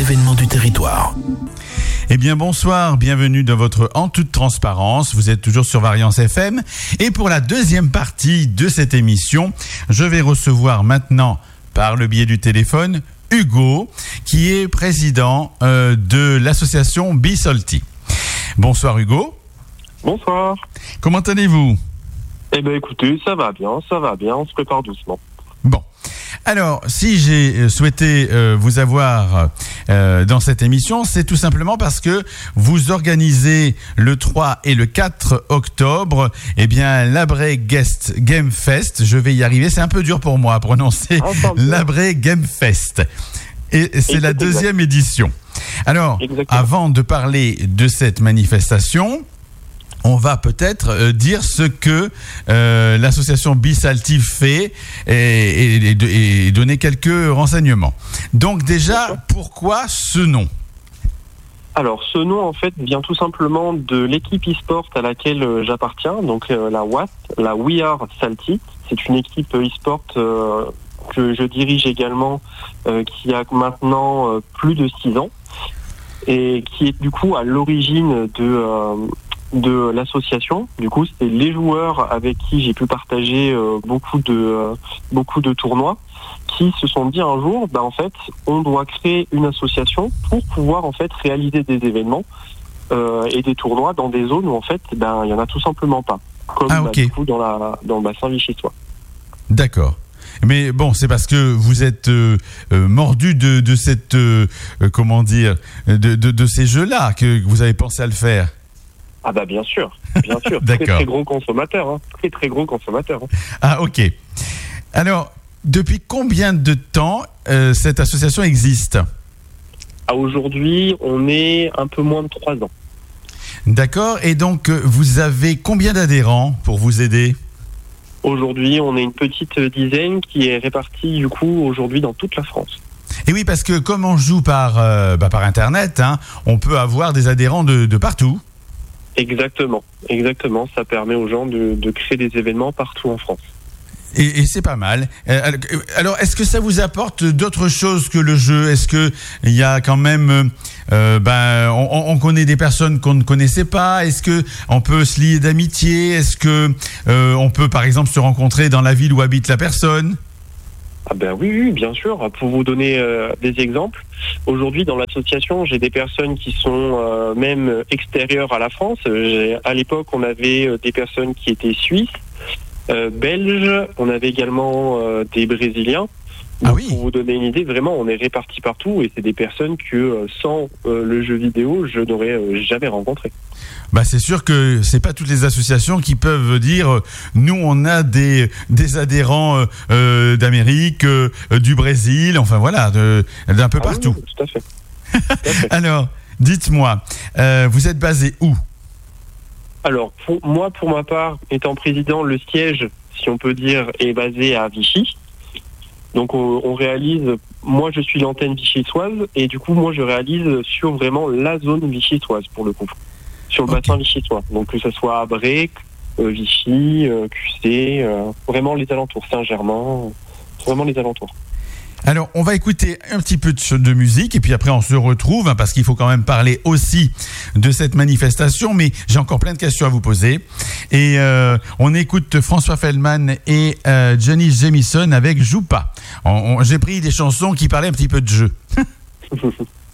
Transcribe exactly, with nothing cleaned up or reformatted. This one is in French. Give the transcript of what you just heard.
événements du territoire. Eh bien bonsoir, bienvenue dans votre En toute transparence, vous êtes toujours sur Variance F M et pour la deuxième partie de cette émission, je vais recevoir maintenant par le biais du téléphone Hugo qui est président euh, de l'association Bisalty. Bonsoir Hugo. Bonsoir. Comment allez-vous ? Eh bien écoutez, ça va bien, ça va bien, on se prépare doucement. Bon. Alors, si j'ai souhaité euh, vous avoir euh, dans cette émission, c'est tout simplement parce que vous organisez le trois et le quatre octobre, eh bien, l'Abré Guest Game Fest. Je vais y arriver, c'est un peu dur pour moi à prononcer. L'Abré Game Fest. Et c'est et la deuxième exact. édition. Alors, Exactement. Avant de parler de cette manifestation, on va peut-être euh, dire ce que euh, l'association Bisalty fait et, et, et, et donner quelques renseignements. Donc déjà, pourquoi ce nom ? Alors ce nom en fait vient tout simplement de l'équipe e-sport à laquelle euh, j'appartiens, donc euh, la W A S, la We Are Salty. C'est une équipe e-sport euh, que je dirige également, euh, qui a maintenant euh, plus de six ans et qui est du coup à l'origine de... Euh, de l'association. Du coup, c'est les joueurs avec qui j'ai pu partager euh, beaucoup de euh, beaucoup de tournois qui se sont dit un jour, bah en fait, on doit créer une association pour pouvoir en fait réaliser des événements euh, et des tournois dans des zones où en fait, ben il y en a tout simplement pas, comme ah, okay. bah, du coup dans la dans le bassin vichysois. D'accord. Mais bon, c'est parce que vous êtes euh, euh, mordu de de cette euh, euh, comment dire de, de de ces jeux-là que vous avez pensé à le faire. Ah bah bien sûr, bien sûr. Très très gros consommateur, hein. très très gros consommateur. Hein. Ah ok. Alors, depuis combien de temps euh, cette association existe ? À aujourd'hui, on est un peu moins de trois ans. D'accord. Et donc, vous avez combien d'adhérents pour vous aider ? Aujourd'hui, on est une petite dizaine qui est répartie du coup aujourd'hui dans toute la France. Et oui, parce que comme on joue par euh, bah, par internet, hein, on peut avoir des adhérents de, de partout. Exactement, exactement. Ça permet aux gens de, de créer des événements partout en France. Et, et c'est pas mal. Alors, est-ce que ça vous apporte d'autres choses que le jeu ? Est-ce que il y a quand même, euh, ben, on, on connaît des personnes qu'on ne connaissait pas ? Est-ce que on peut se lier d'amitié ? Est-ce que euh, on peut, par exemple, se rencontrer dans la ville où habite la personne ? Ah ben oui, oui, bien sûr. Pour vous donner euh, des exemples, aujourd'hui dans l'association, j'ai des personnes qui sont euh, même extérieures à la France. J'ai, à l'époque, on avait euh, des personnes qui étaient suisses, euh, belges. On avait également euh, des Brésiliens. Donc, ah oui. Pour vous donner une idée, vraiment, on est répartis partout et c'est des personnes que euh, sans euh, le jeu vidéo, je n'aurais euh, jamais rencontrées. Bah c'est sûr que c'est pas toutes les associations qui peuvent dire euh, nous on a des des adhérents euh, d'Amérique, euh, du Brésil, enfin voilà, de, d'un peu ah partout. Oui, tout à fait. Tout à fait. Alors, dites-moi, euh, vous êtes basé où ? Alors, pour, moi, pour ma part, étant président, le siège, si on peut dire, est basé à Vichy. Donc on, on réalise, moi je suis l'antenne vichysoise et du coup moi je réalise sur vraiment la zone vichysoise pour le coup, sur le okay. bassin vichysois. Donc que ce soit Abré, euh, Vichy, euh, Q C, euh, vraiment les alentours, Saint-Germain, vraiment les alentours. Alors, on va écouter un petit peu de, de musique et puis après on se retrouve hein, parce qu'il faut quand même parler aussi de cette manifestation, mais j'ai encore plein de questions à vous poser. Et euh, on écoute François Feldman et euh, Johnny Jamison avec Joue pas. On, on, j'ai pris des chansons qui parlaient un petit peu de jeu.